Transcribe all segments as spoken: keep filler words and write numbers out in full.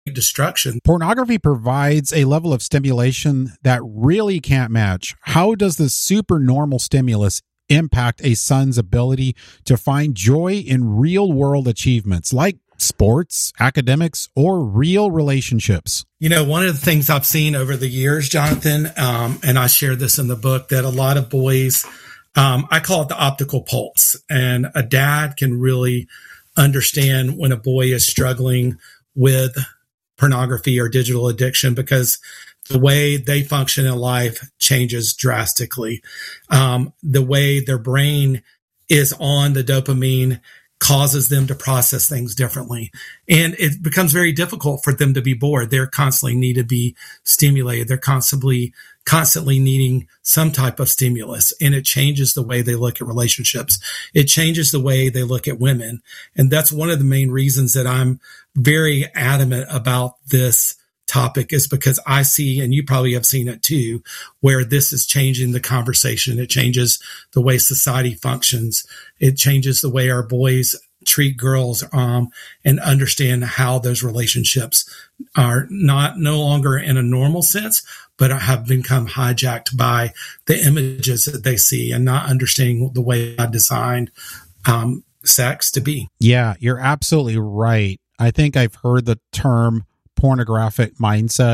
destruction. Pornography provides a level of stimulation that really can't match. How does the supernormal stimulus impact a son's ability to find joy in real-world achievements like sports, academics, or real relationships? You know, one of the things I've seen over the years, Jonathan, um, and I shared this in the book, that a lot of boys, um, I call it the optical pulse, and a dad can really understand when a boy is struggling with pornography or digital addiction, because the way they function in life changes drastically. Um, the way their brain is on the dopamine causes them to process things differently. And it becomes very difficult for them to be bored. They're constantly need to be stimulated. They're constantly, constantly needing some type of stimulus. And it changes the way they look at relationships. It changes the way they look at women. And that's one of the main reasons that I'm very adamant about this topic, is because I see, and you probably have seen it too, where this is changing the conversation. It changes the way society functions. It changes the way our boys treat girls, um, and understand how those relationships are not no longer in a normal sense, but have become hijacked by the images that they see and not understanding the way I designed um, sex to be. Yeah, you're absolutely right. I think I've heard the term pornographic mindset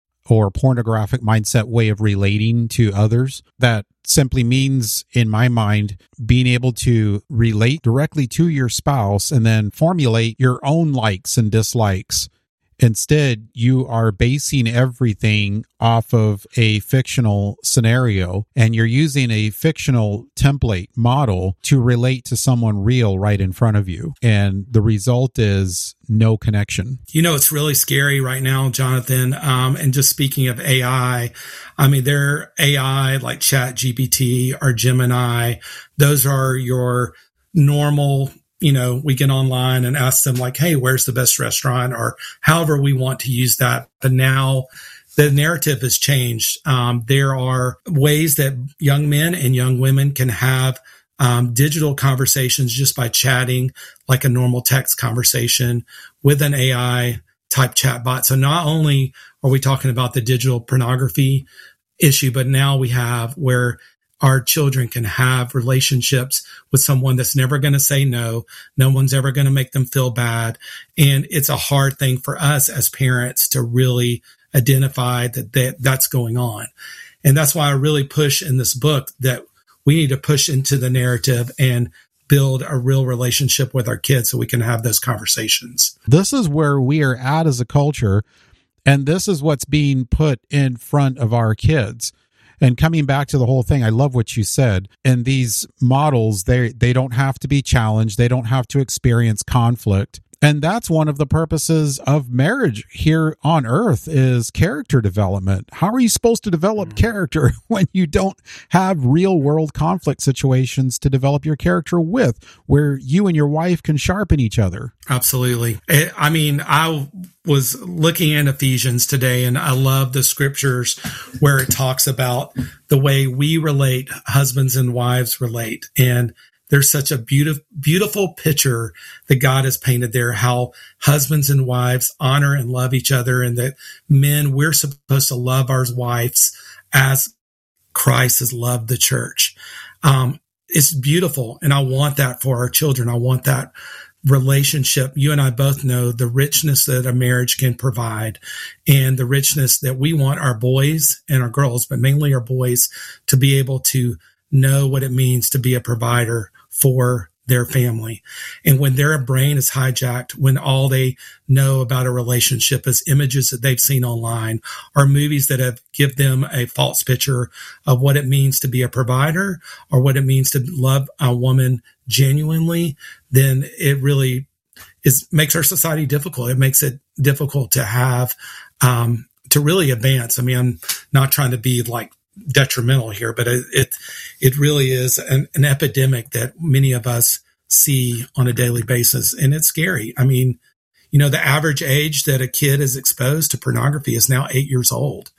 or pornographic mindset way of relating to others. That simply means, in my mind, being able to relate directly to your spouse and then formulate your own likes and dislikes. Instead, you are basing everything off of a fictional scenario, and you're using a fictional template model to relate to someone real right in front of you. And the result is no connection. You know, it's really scary right now, Jonathan. Um, and just speaking of A I, I mean, there A I like Chat G P T or Gemini, those are your normal, you know, we get online and ask them like, hey, where's the best restaurant, or however we want to use that. But now the narrative has changed. Um, there are ways that young men and young women can have um, digital conversations just by chatting, like a normal text conversation with an A I type chatbot. So not only are we talking about the digital pornography issue, but now we have where our children can have relationships with someone that's never going to say no. No one's ever going to make them feel bad. And it's a hard thing for us as parents to really identify that, that that's going on. And that's why I really push in this book that we need to push into the narrative and build a real relationship with our kids so we can have those conversations. This is where we are at as a culture, and this is what's being put in front of our kids. And coming back to the whole thing, I love what you said. And these models, they they don't have to be challenged. They don't have to experience conflict. And that's one of the purposes of marriage here on earth, is character development. How are you supposed to develop mm-hmm. character when you don't have real world conflict situations to develop your character with, where you and your wife can sharpen each other? Absolutely. I mean, I was looking in Ephesians today, and I love the scriptures where it talks about the way we relate, husbands and wives relate. And there's such a beautiful, beautiful picture that God has painted there, how husbands and wives honor and love each other, and that men, we're supposed to love our wives as Christ has loved the church. Um, it's beautiful. And I want that for our children. I want that relationship. You and I both know the richness that a marriage can provide, and the richness that we want our boys and our girls, but mainly our boys, to be able to know what it means to be a provider for their family. And when their brain is hijacked, when all they know about a relationship is images that they've seen online or movies that have give them a false picture of what it means to be a provider or what it means to love a woman genuinely, then it really is makes our society difficult. It makes it difficult to have um, to really advance. I mean, I'm not trying to be like detrimental here, but it it, it really is an, an epidemic that many of us see on a daily basis, and it's scary. I mean, you know, the average age that a kid is exposed to pornography is now eight years old,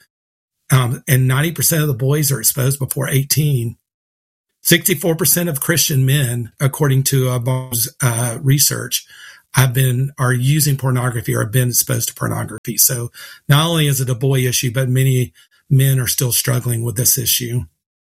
um, and ninety percent of the boys are exposed before eighteen. sixty-four percent of Christian men, according to uh, uh, research, have been, are using pornography or have been exposed to pornography. So not only is it a boy issue, but many men are still struggling with this issue.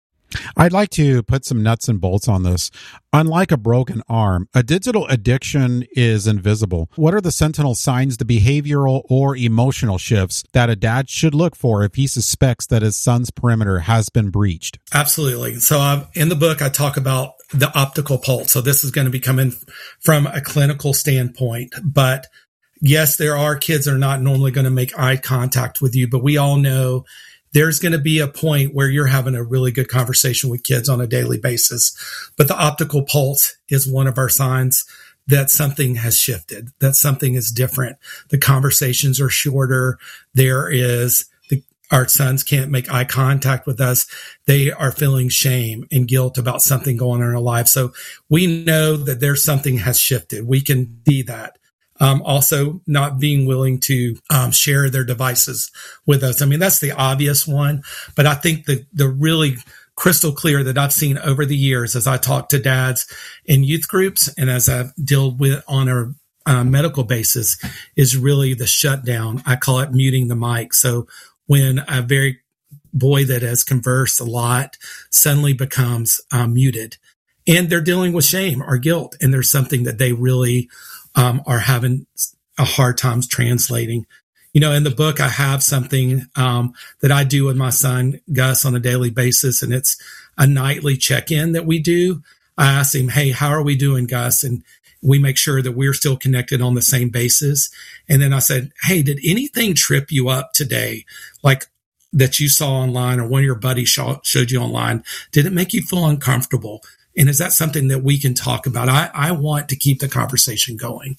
I'd like to put some nuts and bolts on this. Unlike a broken arm, a digital addiction is invisible. What are the sentinel signs, the behavioral or emotional shifts that a dad should look for if he suspects that his son's perimeter has been breached? Absolutely. So uh, in the book, I talk about the optical pulse. So this is going to be coming from a clinical standpoint. But yes, there are kids that are not normally going to make eye contact with you, but we all know there's going to be a point where you're having a really good conversation with kids on a daily basis. But the optical pulse is one of our signs that something has shifted, that something is different. The conversations are shorter. There is, the, our sons can't make eye contact with us. They are feeling shame and guilt about something going on in their life. So we know that there's something has shifted. We can see that. Um, also not being willing to um, share their devices with us. I mean, that's the obvious one, but I think the, the really crystal clear that I've seen over the years as I talk to dads in youth groups and as I've dealt with on a uh, medical basis is really the shutdown. I call it muting the mic. So when a very boy that has conversed a lot suddenly becomes um, muted and they're dealing with shame or guilt, and there's something that they really Um, are having a hard time translating. You know, in the book, I have something um, that I do with my son, Gus, on a daily basis, and it's a nightly check-in that we do. I ask him, hey, how are we doing, Gus? And we make sure that we're still connected on the same basis. And then I said, hey, did anything trip you up today? Like that you saw online or one of your buddies show, showed you online? Did it make you feel uncomfortable? And is that something that we can talk about? I, I want to keep the conversation going.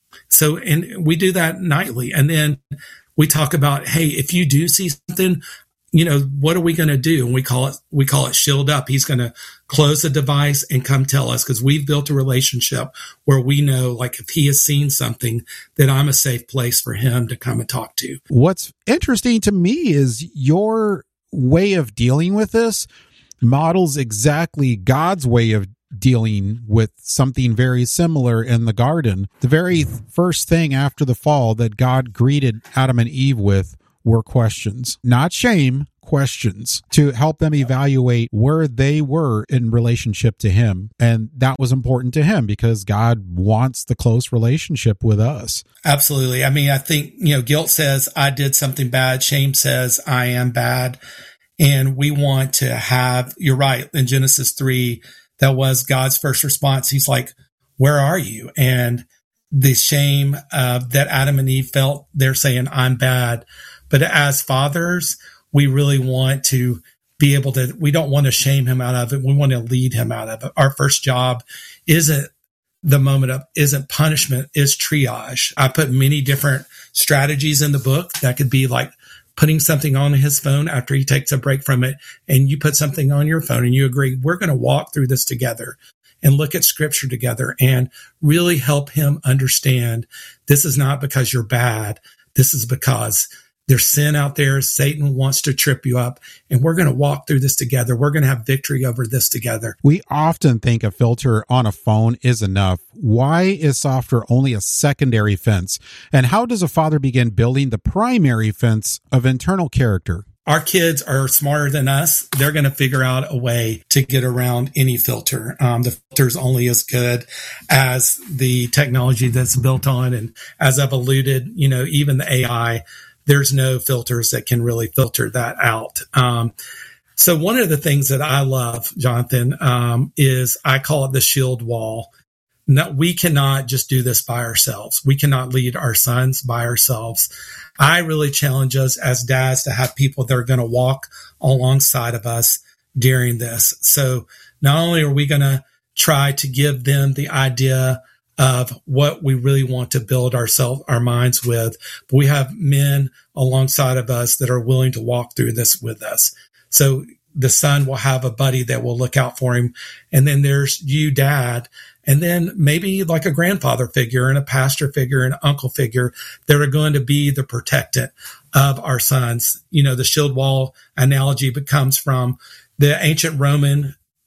So, and we do that nightly. And then we talk about, hey, if you do see something, you know, what are we going to do? And we call it, we call it shield up. He's going to close the device and come tell us, because we've built a relationship where we know, like, if he has seen something, that I'm a safe place for him to come and talk to. What's interesting to me is your way of dealing with this models exactly God's way of dealing with something very similar in the garden. The very first thing after the fall that God greeted Adam and Eve with were questions, not shame, questions, to help them evaluate where they were in relationship to him. And that was important to him because God wants the close relationship with us. Absolutely. I mean, I think, you know, guilt says I did something bad. Shame says I am bad. And we want to have, you're right, in Genesis three, that was God's first response. He's like, where are you? And the shame uh, that Adam and Eve felt, they're saying, I'm bad. But as fathers, we really want to be able to, we don't want to shame him out of it. We want to lead him out of it. Our first job isn't the moment of, isn't punishment, is triage. I put many different strategies in the book that could be like, putting something on his phone after he takes a break from it, and you put something on your phone and you agree, we're going to walk through this together and look at scripture together and really help him understand this is not because you're bad. This is because there's sin out there. Satan wants to trip you up, and we're going to walk through this together. We're going to have victory over this together. We often think a filter on a phone is enough. Why is software only a secondary fence? And how does a father begin building the primary fence of internal character? Our kids are smarter than us. They're going to figure out a way to get around any filter. Um, the filter is only as good as the technology that's built on. And as I've alluded, you know, even the A I, there's no filters that can really filter that out. Um, so one of the things that I love, Jonathan, um, is I call it the shield wall. No, we cannot just do this by ourselves. We cannot lead our sons by ourselves. I really challenge us as dads to have people that are going to walk alongside of us during this. So not only are we going to try to give them the idea of what we really want to build ourselves, our minds with, but we have men alongside of us that are willing to walk through this with us. So the son will have a buddy that will look out for him. And then there's you, dad, and then maybe like a grandfather figure and a pastor figure and an uncle figure that are going to be the protectant of our sons. You know, the shield wall analogy comes from the ancient Roman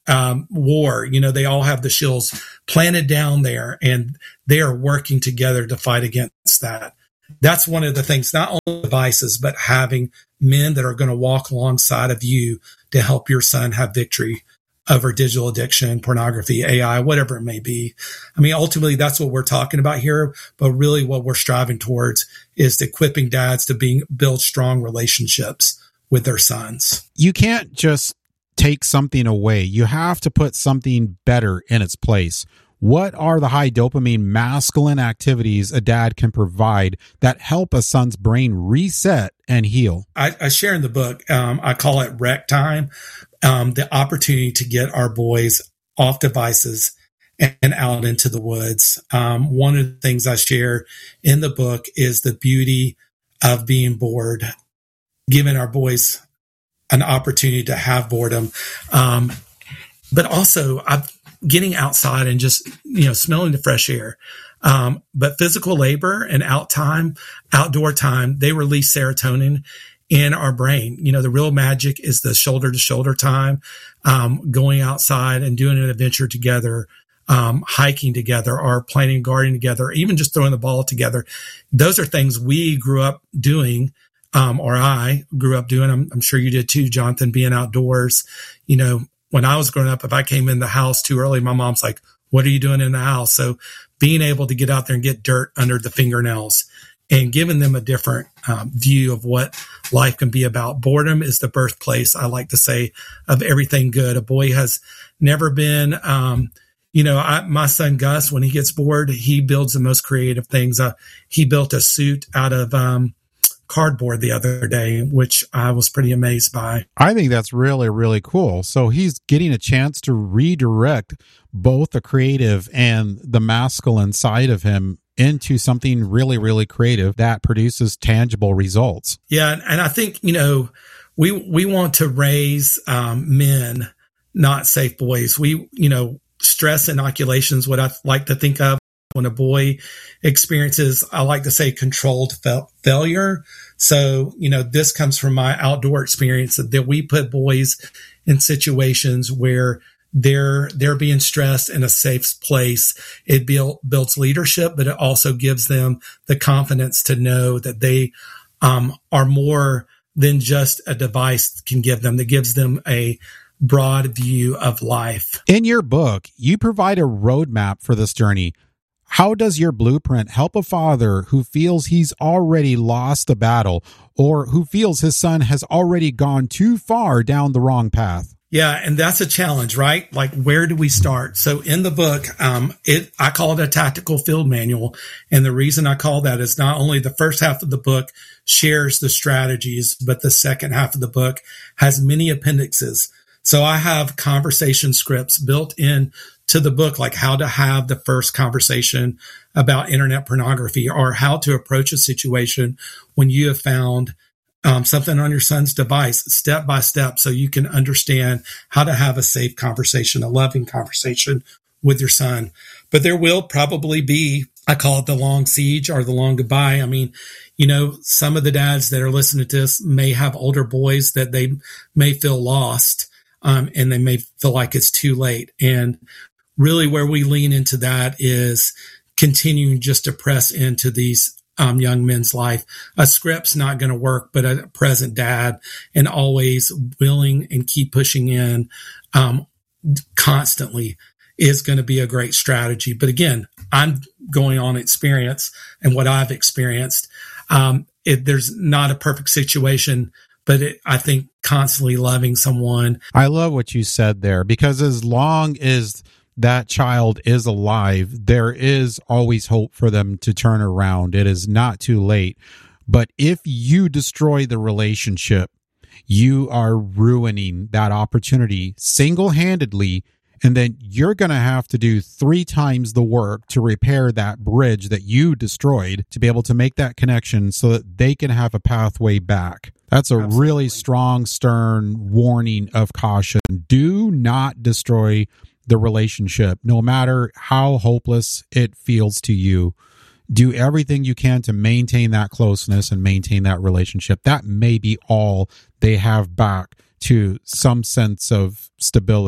um, war. You know, they all have the shields planted down there, and they are working together to fight against that. That's one of the things, not only devices, but having men that are going to walk alongside of you to help your son have victory over digital addiction, pornography, A I, whatever it may be. I mean, ultimately, that's what we're talking about here. But really what we're striving towards is equipping dads to being, build strong relationships with their sons. You can't just take something away. You have to put something better in its place. What are the high dopamine masculine activities a dad can provide that help a son's brain reset and heal? I, I share in the book, um, I call it rec time, um, the opportunity to get our boys off devices and, and out into the woods. Um, one of the things I share in the book is the beauty of being bored, giving our boys an opportunity to have boredom. Um, but also I've, getting outside and just, you know, smelling the fresh air. Um, but physical labor and out time, outdoor time, they release serotonin in our brain. You know, the real magic is the shoulder to shoulder time, um, going outside and doing an adventure together, um, hiking together or planting a garden together, or even just throwing the ball together. Those are things we grew up doing. Um, or I grew up doing. I'm, I'm sure you did too, Jonathan, being outdoors, you know. When I was growing up, if I came in the house too early, my mom's like, what are you doing in the house? So being able to get out there and get dirt under the fingernails and giving them a different um, view of what life can be about. Boredom is the birthplace, I like to say, of everything good. A boy has never been, um, you know, I, my son Gus, when he gets bored, he builds the most creative things. Uh, he built a suit out of um cardboard the other day, which I was pretty amazed by. I think that's really, really cool. So he's getting a chance to redirect both the creative and the masculine side of him into something really, really creative that produces tangible results. Yeah. And I think, you know, we, we want to raise um, men, not safe boys. We, you know, stress inoculations, what I like to think of when a boy experiences, I like to say, controlled fa- failure. So, you know, this comes from my outdoor experience that we put boys in situations where they're, they're being stressed in a safe place. It build, builds leadership, but it also gives them the confidence to know that they, um, are more than just a device can give them. That gives them a broad view of life. In your book, you provide a roadmap for this journey. How does your blueprint help a father who feels he's already lost the battle or who feels his son has already gone too far down the wrong path? Yeah, and that's a challenge, right? Like, where do we start? So in the book, um, it I call it a tactical field manual. And the reason I call that is not only the first half of the book shares the strategies, but the second half of the book has many appendixes. So I have conversation scripts built in to the book, like how to have the first conversation about internet pornography or how to approach a situation when you have found um, something on your son's device step by step, so you can understand how to have a safe conversation, a loving conversation with your son. But there will probably be, I call it the long siege or the long goodbye. I mean, you know, some of the dads that are listening to this may have older boys that they may feel lost, um, and they may feel like it's too late. And really where we lean into that is continuing just to press into these um, young men's life. A script's not going to work, but a present dad and always willing and keep pushing in um, constantly is going to be a great strategy. But again, I'm going on experience and what I've experienced. Um, it, there's not a perfect situation, but it, I think constantly loving someone. I love what you said there, because as long as that child is alive, there is always hope for them to turn around. It is not too late. But if you destroy the relationship, you are ruining that opportunity single-handedly, and then you're going to have to do three times the work to repair that bridge that you destroyed to be able to make that connection so that they can have a pathway back. That's a Absolutely. Really strong, stern warning of caution. Do not destroy the relationship, no matter how hopeless it feels to you. Do everything you can to maintain that closeness and maintain that relationship. That may be all they have back to some sense of stability.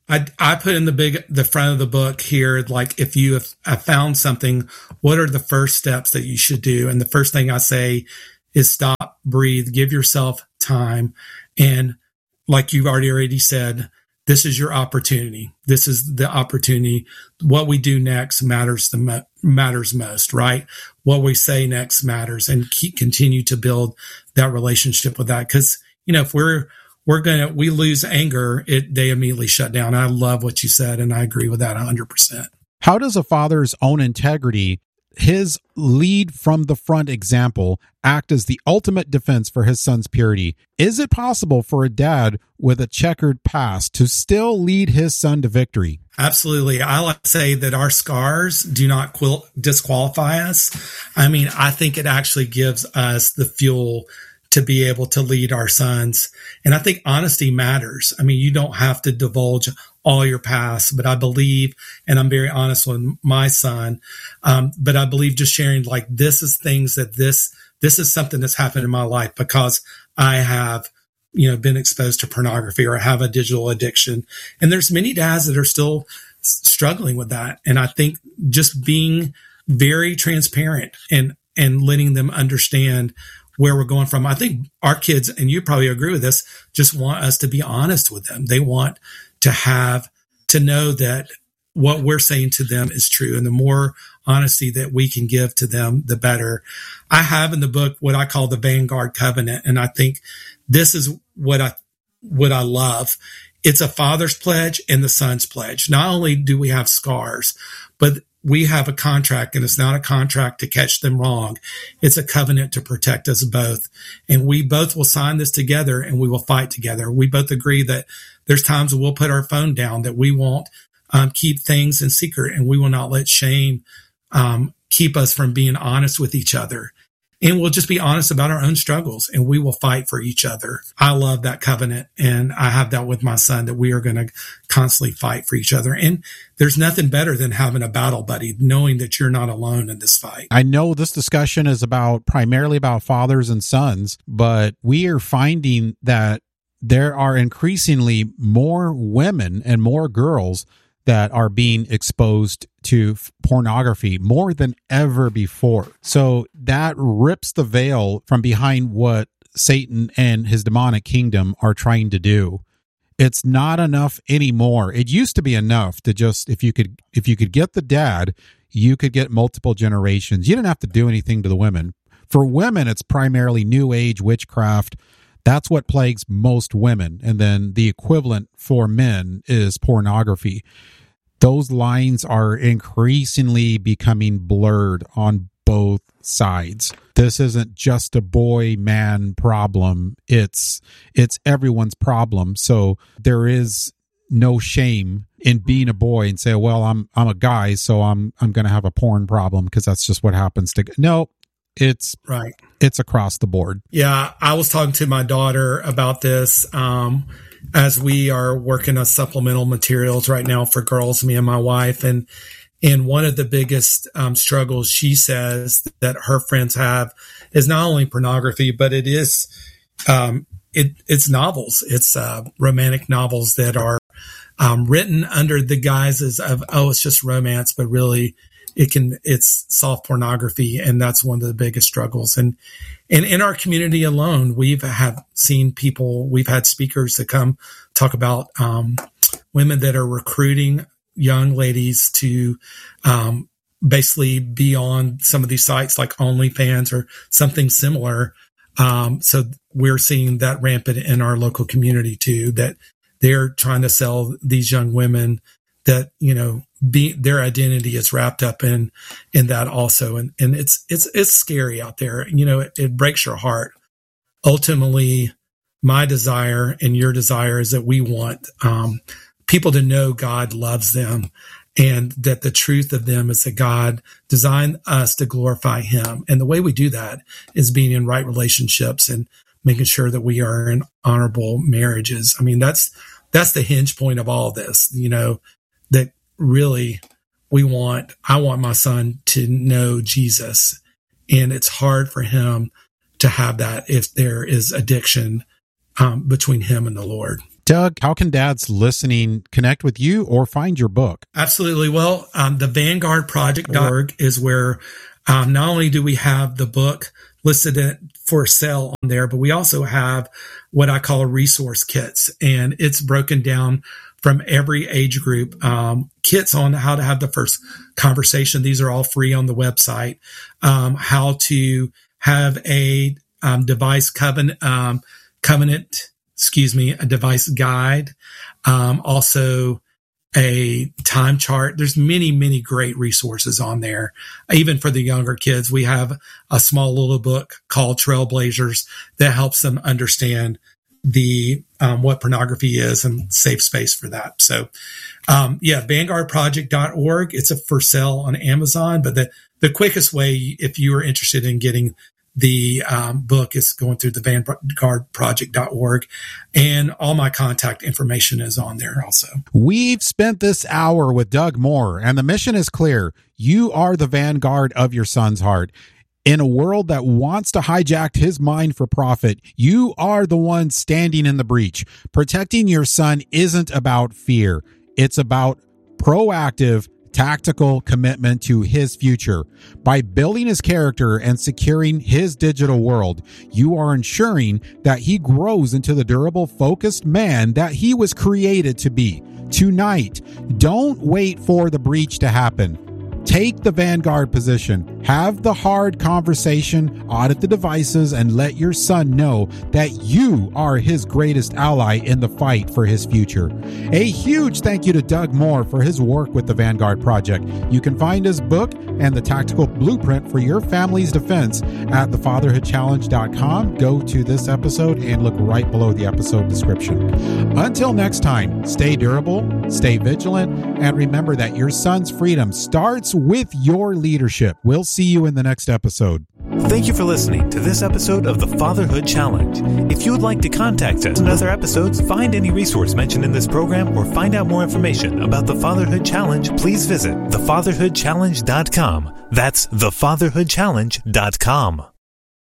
I, I put in the big, the front of the book here, like if you have, have found something, what are the first steps that you should do? And the first thing I say is stop, breathe, give yourself time. And like you've already already said, this is your opportunity. This is the opportunity. What we do next matters the mo- matters most, right? What we say next matters, and keep continue to build that relationship with that. Cause you know, if we're, we're going to, we lose anger, it, they immediately shut down. I love what you said, and I agree with that a hundred percent. How does a father's own integrity, his lead from the front example, act as the ultimate defense for his son's purity? Is it possible for a dad with a checkered past to still lead his son to victory? Absolutely. I like to say that our scars do not quil- disqualify us. I mean, I think it actually gives us the fuel to be able to lead our sons. And I think honesty matters. I mean, you don't have to divulge all your past, but I believe, and I'm very honest with my son, um, but I believe just sharing like, this is things that this, this is something that's happened in my life because I have, you know, been exposed to pornography or have a digital addiction. And there's many dads that are still struggling with that. And I think just being very transparent and, and letting them understand where we're going from. I think our kids, and you probably agree with this, just want us to be honest with them. They want to have, to know that what we're saying to them is true. And the more honesty that we can give to them, the better. I have in the book what I call the Vanguard Covenant. And I think this is what I, what I love. It's a father's pledge and the son's pledge. Not only do we have scars, but we have a contract, and it's not a contract to catch them wrong. It's a covenant to protect us both. And we both will sign this together, and we will fight together. We both agree that there's times we'll put our phone down, that we won't um, keep things in secret, and we will not let shame um, keep us from being honest with each other. And we'll just be honest about our own struggles, and we will fight for each other. I love that covenant, and I have that with my son, that we are going to constantly fight for each other. And there's nothing better than having a battle buddy, knowing that you're not alone in this fight. I know this discussion is about primarily about fathers and sons, but we are finding that there are increasingly more women and more girls that are being exposed to pornography more than ever before. So that rips the veil from behind what Satan and his demonic kingdom are trying to do. It's not enough anymore. It used to be enough to just, if you could, if you could get the dad, you could get multiple generations. You didn't have to do anything to the women. For women, it's primarily New Age witchcraft. That's what plagues most women. And then the equivalent for men is pornography. Those lines are increasingly becoming blurred on both sides. This isn't just a boy-man problem. It's it's everyone's problem. So there is no shame in being a boy and say, well, I'm I'm a guy, so I'm I'm going to have a porn problem because that's just what happens to. No, it's right. It's across the board. Yeah, I was talking to my daughter about this. Um, as we are working on supplemental materials right now for girls, me and my wife. And, and one of the biggest um, struggles she says that her friends have is not only pornography, but it is, um, it, it's novels. It's uh, romantic novels that are um, written under the guises of, oh, it's just romance, but really it can, it's soft pornography. And that's one of the biggest struggles. And, and in our community alone, we've have seen people, we've had speakers that come talk about, um, women that are recruiting young ladies to, um, basically be on some of these sites like OnlyFans or something similar. Um, so we're seeing that rampant in our local community too, that they're trying to sell these young women that, you know, be their identity is wrapped up in, in that also. And, and it's, it's, it's scary out there. You know, it, it breaks your heart. Ultimately, my desire and your desire is that we want, um, people to know God loves them and that the truth of them is that God designed us to glorify him. And the way we do that is being in right relationships and making sure that we are in honorable marriages. I mean, that's, that's the hinge point of all this, you know, that really we want, I want my son to know Jesus, and it's hard for him to have that if there is addiction um, between him and the Lord. Doug, how can dads listening connect with you or find your book? Absolutely. Well, um, the vanguard project dot org is where um, not only do we have the book listed for sale on there, but we also have what I call resource kits, and it's broken down from every age group. Um, kits on how to have the first conversation. These are all free on the website. Um, how to have a um, device covenant, um, covenant, excuse me, a device guide. Um, also a time chart. There's many, many great resources on there. Even for the younger kids, we have a small little book called Trailblazers that helps them understand the, um, what pornography is and safe space for that. So, um, yeah, vanguard project dot org. It's a for sale on Amazon, but the, the quickest way, if you are interested in getting the um, book, is going through the vanguard project dot org, and all my contact information is on there also. We've spent this hour with Doug Moore, and the mission is clear. You are the vanguard of your son's heart. In a world that wants to hijack his mind for profit, you are the one standing in the breach. Protecting your son isn't about fear. It's about proactive, tactical commitment to his future. By building his character and securing his digital world, you are ensuring that he grows into the durable, focused man that he was created to be. Tonight, don't wait for the breach to happen. Take the vanguard position, have the hard conversation, audit the devices, and let your son know that you are his greatest ally in the fight for his future. A huge thank you to Doug Moore for his work with the Vanguard Project. You can find his book and the tactical blueprint for your family's defense at the fatherhood challenge dot com. Go to this episode and look right below the episode description. Until next time, stay durable, stay vigilant, and remember that your son's freedom starts with your leadership. We'll see you in the next episode. Thank you for listening to this episode of the Fatherhood Challenge. If you would like to contact us in other episodes, find any resource mentioned in this program, or find out more information about the Fatherhood Challenge, please visit the fatherhood challenge dot com. That's the fatherhood challenge dot com.